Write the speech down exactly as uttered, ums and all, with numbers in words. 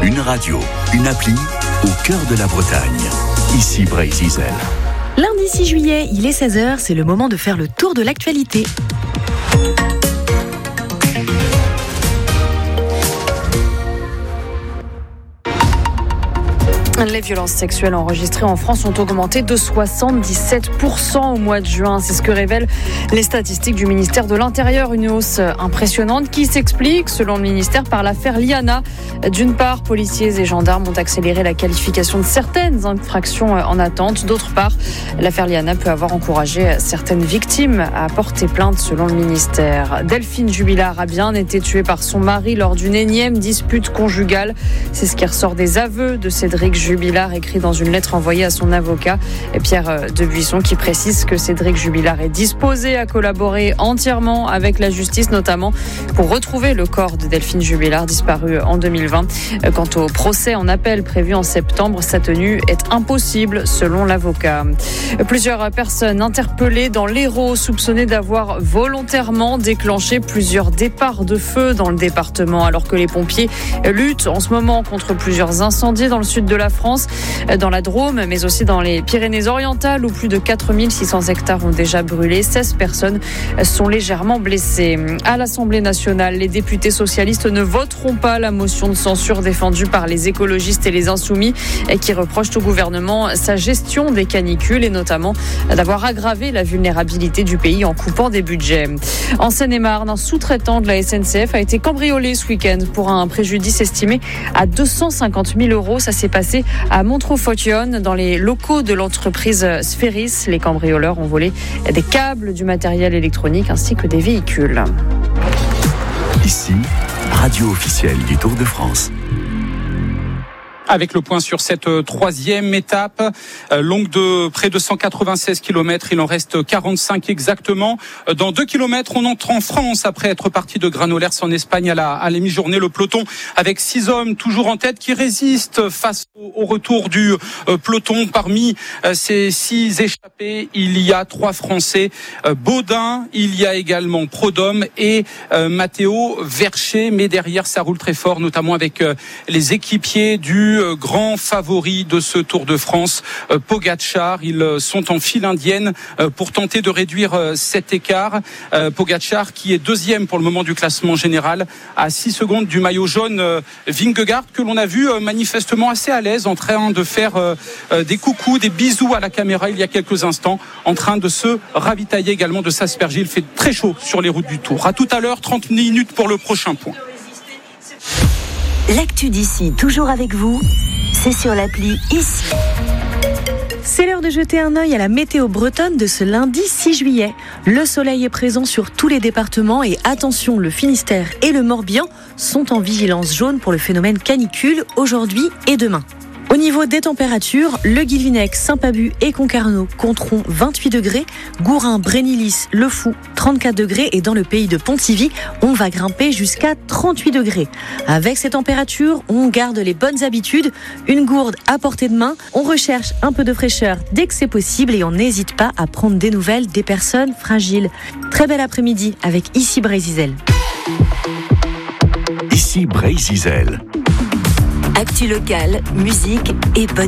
Une radio, une appli au cœur de la Bretagne. Ici Bray-Zizel. Lundi six juillet, il est seize heures, c'est le moment de faire le tour de l'actualité. Les violences sexuelles enregistrées en France ont augmenté de soixante-dix-sept pour cent au mois de juin. C'est ce que révèlent les statistiques du ministère de l'Intérieur. Une hausse impressionnante qui s'explique, selon le ministère, par l'affaire Liana. D'une part, policiers et gendarmes ont accéléré la qualification de certaines infractions en attente. D'autre part, l'affaire Liana peut avoir encouragé certaines victimes à porter plainte, selon le ministère. Delphine Jubilard a bien été tuée par son mari lors d'une énième dispute conjugale. C'est ce qui ressort des aveux de Cédric Jubilard. Jubilard écrit dans une lettre envoyée à son avocat Pierre Debuisson, qui précise que Cédric Jubilard est disposé à collaborer entièrement avec la justice, notamment pour retrouver le corps de Delphine Jubilard disparu en deux mille vingt. Quant au procès en appel prévu en septembre, sa tenue est impossible selon l'avocat. Plusieurs personnes interpellées dans l'Hérault, soupçonnées d'avoir volontairement déclenché plusieurs départs de feu dans le département, alors que les pompiers luttent en ce moment contre plusieurs incendies dans le sud de la France. Dans la Drôme, mais aussi dans les Pyrénées-Orientales, où plus de quatre mille six cents hectares ont déjà brûlé. seize personnes sont légèrement blessées. À l'Assemblée nationale, les députés socialistes ne voteront pas la motion de censure défendue par les écologistes et les insoumis, qui reprochent au gouvernement sa gestion des canicules et notamment d'avoir aggravé la vulnérabilité du pays en coupant des budgets. En Seine-et-Marne, un sous-traitant de la S N C F a été cambriolé ce week-end pour un préjudice estimé à deux cent cinquante mille euros. Ça s'est passé à Montreux-Fautionne, dans les locaux de l'entreprise Sphéris. Les cambrioleurs ont volé des câbles, du matériel électronique ainsi que des véhicules. Ici, radio officielle du Tour de France. Avec le point sur cette troisième étape, euh, longue de près de cent quatre-vingt-seize kilomètres, il en reste quarante-cinq exactement. Dans deux kilomètres, on entre en France après être parti de Granollers en Espagne à la, à la mi-journée. Le peloton avec six hommes toujours en tête qui résistent face au, au retour du euh, peloton. Parmi euh, ces six échappés, il y a trois Français. Euh, Baudin, il y a également Prodhomme et euh, Matteo Vercher. Mais derrière, ça roule très fort, notamment avec euh, les équipiers du grand favori de ce Tour de France, Pogačar. Ils sont en file indienne pour tenter de réduire cet écart. Pogačar qui est deuxième pour le moment du classement général, à six secondes du maillot jaune Vingegaard, que l'on a vu manifestement assez à l'aise, en train de faire des coucous, des bisous à la caméra il y a quelques instants, en train de se ravitailler également, de s'asperger. Il fait très chaud sur les routes du Tour. À tout à l'heure, trente minutes pour le prochain point. L'actu d'ici, toujours avec vous, c'est sur l'appli Ici. C'est l'heure de jeter un œil à la météo bretonne de ce lundi six juillet. Le soleil est présent sur tous les départements et attention, le Finistère et le Morbihan sont en vigilance jaune pour le phénomène canicule aujourd'hui et demain. Au niveau des températures, le Guilvinec, Saint-Pabu et Concarneau compteront vingt-huit degrés, Gourin, Brénilis, Le Fou, trente-quatre degrés et dans le pays de Pontivy, on va grimper jusqu'à trente-huit degrés. Avec ces températures, on garde les bonnes habitudes, une gourde à portée de main, on recherche un peu de fraîcheur dès que c'est possible et on n'hésite pas à prendre des nouvelles des personnes fragiles. Très bel après-midi avec Ici Bray-Zizel. Ici Bray-Zizel. Actu locale, musique et bonne